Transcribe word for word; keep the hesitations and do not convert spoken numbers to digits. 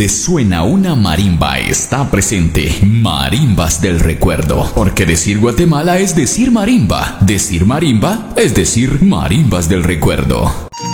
donde suena una marimba está presente Marimbas del Recuerdo. Porque decir Guatemala es decir marimba. Decir marimba es decir Marimbas del Recuerdo.